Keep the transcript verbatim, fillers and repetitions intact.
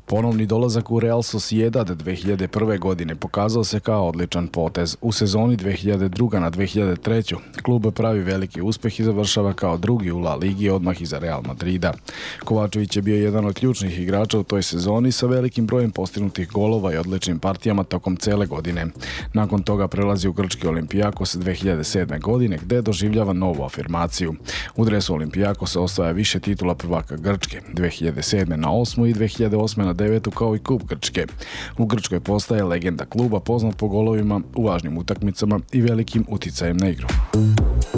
Ponovni dolazak u Real Sociedad dve hiljade prve. godine pokazao se kao odličan potez. U sezoni dve hiljade druge. na dve hiljade treće. klub pravi veliki uspeh i završava kao drugi u La Ligi odmah iza Real Madrida. Kovačević je bio jedan od ključnih igrača u toj sezoni sa velikim brojem postignutih golova i odličnim partijama tokom cele godine. Nakon toga prelazi u grčki Olympiakos dve hiljade sedme. godine gde doživljava novu afirmaciju. U dresu Olympiakosa osvaja više titula prvaka Grčke, dve hiljade sedme. na osmu i dve hiljade osme. na devetu kao i kup Grčke. U Grčkoj postaje legenda kluba poznat po golovima u važnim utakmicama i velikim uticajem na igru.